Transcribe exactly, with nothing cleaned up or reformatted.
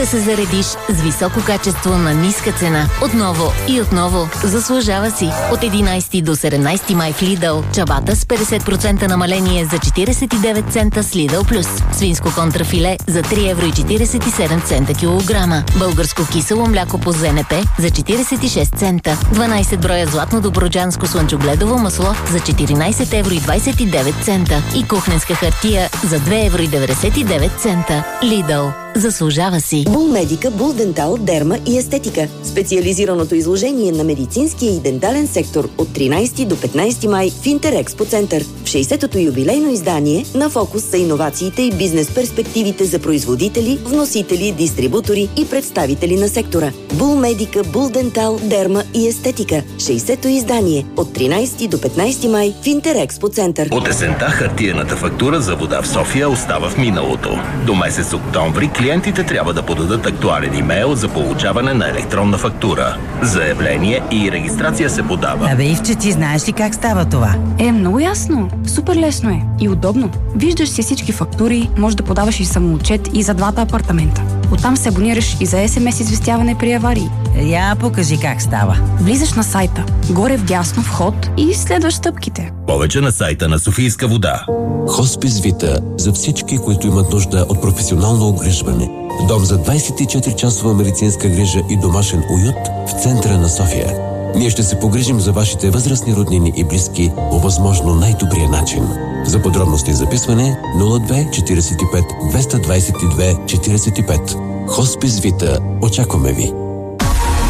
Да се заредиш с високо качество на ниска цена. Отново и отново. Заслужава си. От единайсети до седемнайсети май в Lidl. Чабата с петдесет процента намаление за четирийсет и девет цента с Lidl Plus. Свинско контрафиле за три евро и четирийсет и седем цента килограма. Българско кисело мляко по ЗНП за четирийсет и шест цента. дванайсет броя златно добруджанско слънчогледово масло за четиринайсет евро и двайсет и девет цента. И кухненска хартия за две евро и деветдесет и девет цента. Lidl. Заслужава си. Булмедика, Булдентал, Дерма и Естетика. Специализираното изложение на медицинския и дентален сектор от тринайсети до петнайсети май в Интерекспо център. В шейсетото юбилейно издание на фокус са иновациите и бизнес перспективите за производители, вносители, дистрибутори и представители на сектора. Булмедика, Булдентал, Дерма и Естетика. шейсето издание от тринайсети до петнайсети май в Интерекспо център. От есента хартиената фактура за вода в София остава в миналото. До месец октомври клиентите трябва да подадат актуален имейл за получаване на електронна фактура. Заявление и регистрация се подава. Абе, Ивче, ти знаеш ли как става това? Е, много ясно. Супер лесно е. И удобно. Виждаш си всички фактури, можеш да подаваш и самоотчет и за двата апартамента. Оттам се абонираш и за ес ем ес известяване при аварии. Я покажи как става. Влизаш на сайта, горе вдясно вход и следваш стъпките. Повече на сайта на Софийска вода. Хоспис Вита за всички, които имат нужда от професионално огрижване. Дом за двайсет и четири часова медицинска грижа и домашен уют в центъра на София. Ние ще се погрижим за вашите възрастни роднини и близки по възможно най-добрия начин. За подробности и записване нула две четирийсет и пет двеста двайсет и две четирийсет и пет. Хоспис Вита. Очакваме ви.